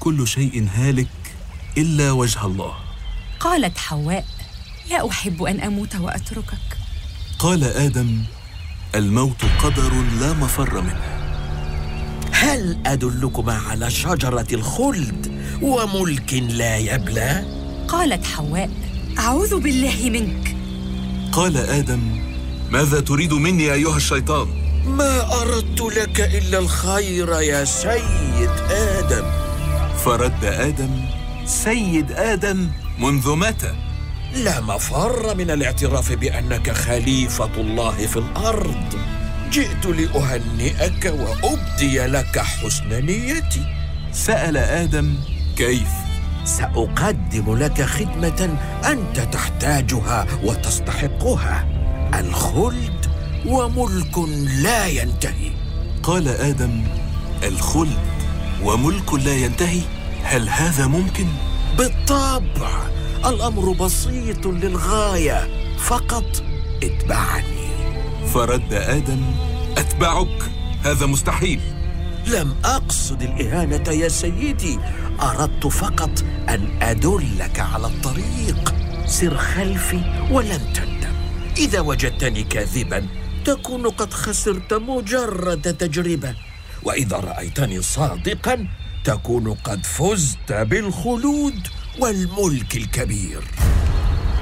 كل شيء هالك إلا وجه الله. قالت حواء: لا أحب أن أموت وأتركك. قال آدم: الموت قدر لا مفر منه. هل أدلكما على شجرة الخلد وملك لا يبلى؟ قالت حواء: أعوذ بالله منك. قال آدم: ماذا تريد مني أيها الشيطان؟ ما أردت لك إلا الخير يا سيد آدم. فرد آدم: سيد آدم منذ متى؟ لا مفر من الاعتراف بأنك خليفة الله في الأرض. جئت لأهنئك وأبدي لك حسن نيتي. سأل آدم: كيف؟ سأقدم لك خدمة أنت تحتاجها وتستحقها: الخلد وملك لا ينتهي. قال آدم: الخلد وملك لا ينتهي؟ هل هذا ممكن؟ بالطبع، الأمر بسيط للغاية، فقط اتبعني. فرد آدم: أتبعك؟ هذا مستحيل. لم أقصد الإهانة يا سيدي، أردت فقط أن أدلك على الطريق. سر خلفي ولن تندم. إذا وجدتني كاذباً تكون قد خسرت مجرد تجربة، وإذا رأيتني صادقاً تكون قد فزت بالخلود والملك الكبير.